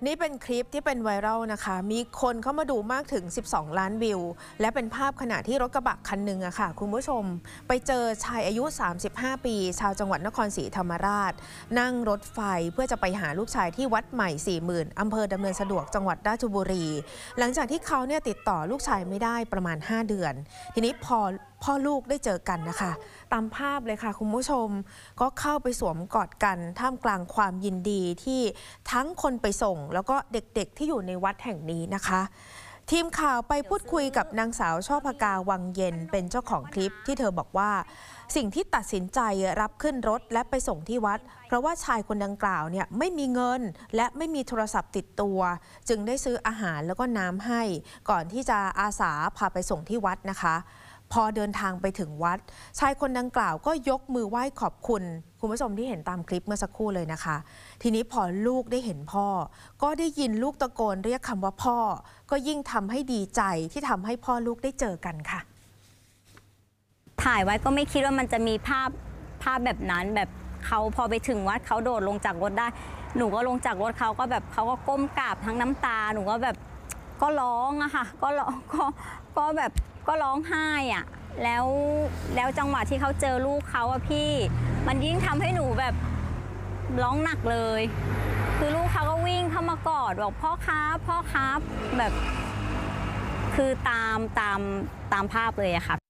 นี่เป็นคลิปที่เป็นไวรัลนะคะ มีคนเข้ามาดูมากถึง 12 ล้านวิว และเป็นภาพขณะที่รถกระบะคันหนึ่งอะค่ะคุณผู้ชม ไปเจอชายอายุ 35 ปี ชาวจังหวัดนครศรีธรรมราช นั่งรถไฟเพื่อจะไปหาลูกชายที่วัดใหม่ 40,000 อำเภอดำเนินสะดวกจังหวัดราชบุรี หลังจากที่เขาเนี่ยติดต่อลูกชายไม่ได้ประมาณ 5 เดือน ทีนี้พอพ่อลูกได้เจอกันนะคะตามภาพเลยค่ะคุณผู้ชมก็เข้าไปสวมกอดกันท่ามกลางความยินดีที่ทั้งคนไปส่งแล้วก็เด็กๆที่อยู่ในวัดแห่งนี้นะคะทีมข่าวไปพูดคุยกับนางสาวช่อพกาวังเย็นเป็นเจ้าของคลิปที่เธอบอกว่าสิ่งที่ตัดสินใจรับขึ้นรถและไปส่งที่วัดเพราะว่าชายคนดังกล่าวเนี่ยไม่มีเงินและไม่มีโทรศัพท์ติดตัวจึงได้ซื้ออาหารแล้วก็น้ำให้ก่อนที่จะอาสาพาไปส่งที่วัดนะคะพอเดินทางไปถึงวัดชายคนดังกล่าวก็ยกมือไหว้ขอบคุณคุณผู้ชมที่เห็นตามคลิปเมื่อสักครู่เลยนะคะทีนี้พอลูกได้เห็นพ่อก็ได้ยินลูกตะโกนเรียกคำว่าพ่อก็ยิ่งทำให้ดีใจที่ทำให้พ่อลูกได้เจอกันค่ะถ่ายไว้ก็ไม่คิดว่ามันจะมีภาพแบบนั้นแบบเขาพอไปถึงวัดเขาโดดลงจากรถได้หนูก็ลงจากรถเขาก็แบบเขาก็ก้มกราบทั้งน้ำตาหนูก็แบบก็ร้องอะค่ะก็ร้องก็แบบก็ร้องไห้อะแล้วจังหวะที่เขาเจอลูกเขาอะพี่มันยิ่งทำให้หนูแบบร้องหนักเลยคือลูกเขาก็วิ่งเข้ามากอดบอกพ่อครับแบบคือตามภาพเลยอะค่ะ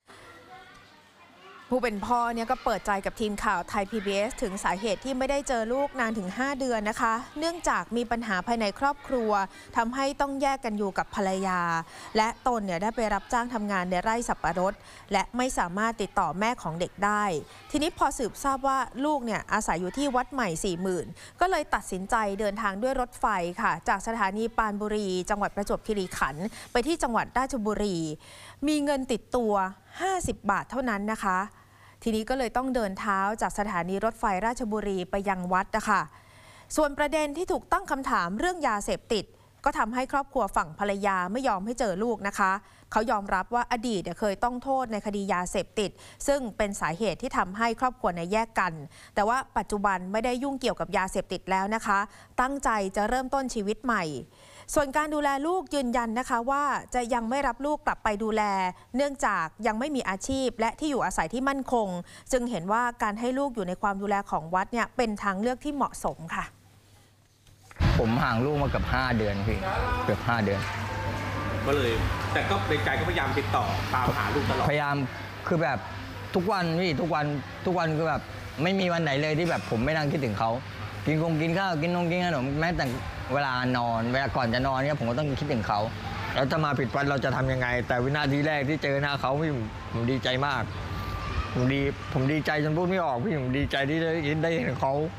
ผู้เป็นพ่อเนี่ยก็เปิดใจกับทีมข่าวไทย PBS ถึงสาเหตุที่ไม่ได้เจอลูกนานถึง 5 เดือนนะคะเนื่องจากมีปัญหาภายในครอบครัวทำให้ต้องแยกกันอยู่กับภรรยาและตนเนี่ยได้ไปรับจ้างทำงานในไร่สับปะรดและไม่สามารถติดต่อแม่ของเด็กได้ทีนี้พอสืบทราบว่าลูกเนี่ยอาศัยอยู่ที่วัดใหม่ 40,000 ก็เลยตัดสินใจเดินทางด้วยรถไฟค่ะจากสถานีปรานบุรีจังหวัดประจวบคีรีขันธ์ไปที่จังหวัดราชบุรีมีเงินติดตัว50 บาทเท่านั้นนะคะทีนี้ก็เลยต้องเดินเท้าจากสถานีรถไฟราชบุรีไปยังวัดนะคะส่วนประเด็นที่ถูกตั้งคำถามเรื่องยาเสพติดก็ทำให้ครอบครัวฝั่งภรรยาไม่ยอมให้เจอลูกนะคะเขายอมรับว่าอดีตเคยต้องโทษในคดียาเสพติดซึ่งเป็นสาเหตุที่ทำให้ครอบครัวแยกกันแต่ว่าปัจจุบันไม่ได้ยุ่งเกี่ยวกับยาเสพติดแล้วนะคะตั้งใจจะเริ่มต้นชีวิตใหม่ส่วนการดูแลลูกยืนยันนะคะว่าจะยังไม่รับลูกกลับไปดูแลเนื่องจากยังไม่มีอาชีพและที่อยู่อาศัยที่มั่นคงจึงเห็นว่าการให้ลูกอยู่ในความดูแลของวัดเนี่ยเป็นทางเลือกที่เหมาะสมค่ะผมห่างลูกมาเกือบ5 เดือนพี่เกือบ5 เดือนก็เลยแต่ก็ในใจก็พยายามติดต่อตามหาลูกตลอดพยายามคือแบบทุกวันพี่ทุกวันคือแบบไม่มีวันไหนเลยที่แบบผมไม่นั่งคิดถึงเขากินข้าวกินขนมแม้แต่เวลานอนเวลาก่อนจะนอนเนี่ยผมก็ต้องคิดถึงเขาแล้วถ้ามาผิดวันเราจะทำยังไงแต่วินาทีแรกที่เจอหน้าเขาพี่ผมดีใจมากผมดีใจจนพูดไม่ออกพี่ผมดีใจที่ได้เห็น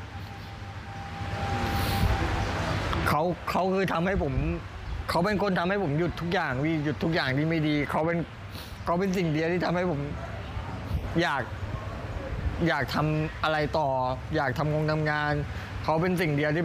เขาคือทำให้ผมเขาเป็นคนทำให้ผมหยุดทุกอย่างพี่หยุดทุกอย่างที่ไม่ดีเขาเป็นสิ่งเดียวที่ทำให้ผมอยากทำอะไรต่ออยากทำงานเขาเป็นสิ่งเดียวที่